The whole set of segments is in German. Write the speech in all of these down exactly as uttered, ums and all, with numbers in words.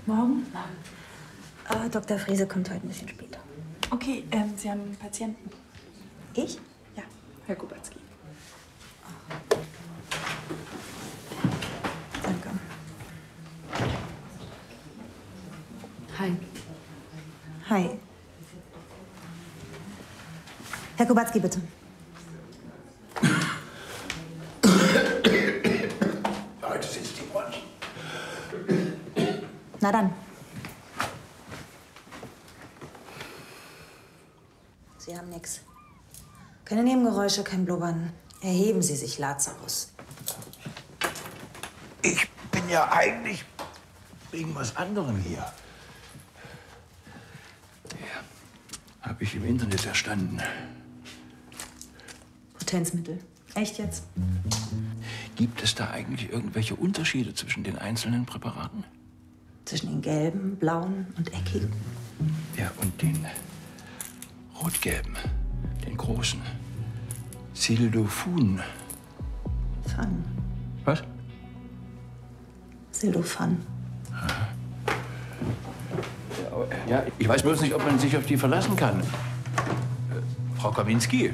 Morgen? Morgen. Äh, Doktor Frese kommt heute ein bisschen später. Okay, ähm, Sie haben einen Patienten. Ich? Ja, Herr Kubacki. Danke. Hi. Hi. Herr Kubacki, bitte. Heute sitzt die Ohren. Na dann. Sie haben nichts. Keine Nebengeräusche, kein Blubbern. Erheben Sie sich, Lazarus. Ich bin ja eigentlich wegen was anderem hier. Ja, habe ich im Internet erstanden. Potenzmittel. Echt jetzt? Gibt es da eigentlich irgendwelche Unterschiede zwischen den einzelnen Präparaten? Zwischen den gelben, blauen und eckigen. Ja, und den rot-gelben, den großen. Sildofun. Fun. Was? Sildofan. Ja, ich weiß bloß nicht, ob man sich auf die verlassen kann. Äh, Frau Kawinski.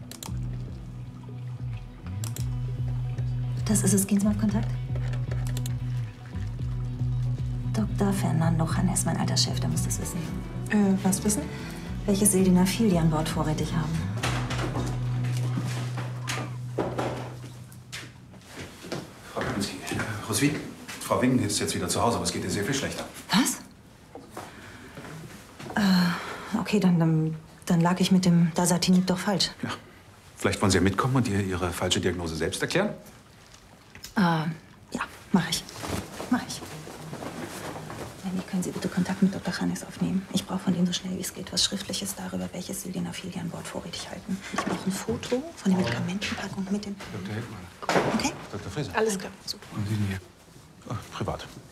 Das ist es. Gehen Sie mal auf Kontakt. Doktor Fernando Janes, mein alter Chef, der muss das wissen. Äh, was wissen? Welches Sildenafil die an Bord vorrätig haben. Frau Kawinski, Roswitha, Frau Wing ist jetzt wieder zu Hause, aber es geht ihr sehr viel schlechter. Was? Äh, okay, dann, dann, dann lag ich mit dem Dasatinib doch falsch. Ja. Vielleicht wollen Sie ja mitkommen und ihr Ihre falsche Diagnose selbst erklären? Äh, ja, mache ich. Mache ich. Wenn nicht, können Sie bitte Kontakt mit Doktor Janes aufnehmen. Ich brauche von Ihnen so schnell wie es geht was Schriftliches darüber, welches Sildenafil die an Bord vorrätig halten. Ich brauche ein Foto von der Medikamentenpackung mit dem... Doktor Heckmann. Okay? Doktor Frese. Alles klar, super. Und Sie hier? Oh, privat.